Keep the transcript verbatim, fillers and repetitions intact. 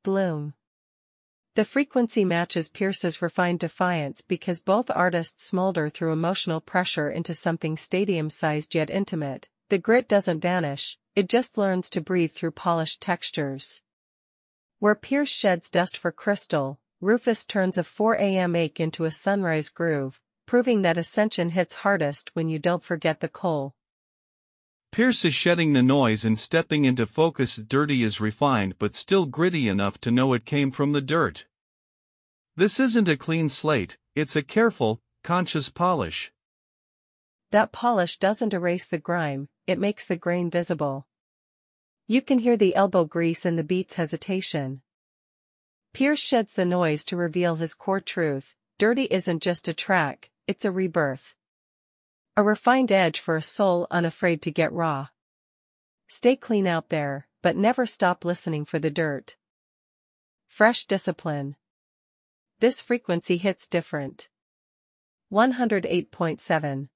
Bloom. The frequency matches Pierce's refined defiance because both artists smolder through emotional pressure into something stadium-sized yet intimate. The grit doesn't vanish, it just learns to breathe through polished textures. Where Pierce sheds dust for crystal, Rufus turns a four a m ache into a sunrise groove, proving that ascension hits hardest when you don't forget the coal. Pierce is shedding the noise and stepping into focus. Dirty is refined but still gritty enough to know it came from the dirt. This isn't a clean slate, it's a careful, conscious polish. That polish doesn't erase the grime, it makes the grain visible. You can hear the elbow grease in the beat's hesitation. Pierce sheds the noise to reveal his core truth. Dirty isn't just a track, it's a rebirth. A refined edge for a soul unafraid to get raw. Stay clean out there, but never stop listening for the dirt. Fresh discipline. This frequency hits different. one oh eight point seven